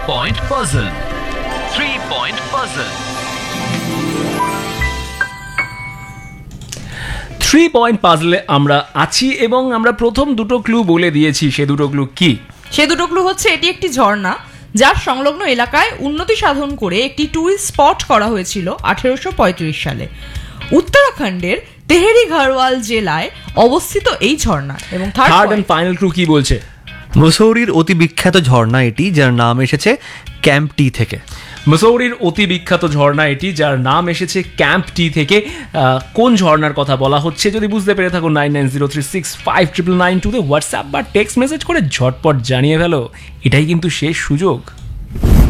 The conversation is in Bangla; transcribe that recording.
3-point puzzle. 3-point puzzle. 3-point puzzle আমরা আছি এবং আমরা প্রথম দুটো ক্লু বলে দিয়েছি। সে দুটো ক্লু কি? সে দুটো ক্লু হচ্ছে এটি একটি ঝর্ণা যার সংলগ্ন এলাকায় উন্নতি সাধন করে একটি ট্যুরিস্ট স্পট করা হয়েছিল 1835 সালে। উত্তরাখণ্ডের তেহরি ঘরওয়াল জেলায় অবস্থিত এই ঝর্ণা। এবং থার্ড এন্ড ফাইনাল ক্লু কি বলছে? মুসৌরির অতি বিখ্যাত ঝর্ণা এটি, যার নাম এসেছে ক্যাম্প টি থেকে। মুসৌরির অতি বিখ্যাত ঝর্ণা এটি, যার নাম এসেছে ক্যাম্প টি থেকে। কোন ঝর্ণার কথা বলা হচ্ছে যদি বুঝতে পেরে থাকো 9903659992 তে হোয়াটসঅ্যাপ বা টেক্সট মেসেজ করে ঝটপট জানিয়ে ফেলো। এটাই কিন্তু শেষ সুযোগ।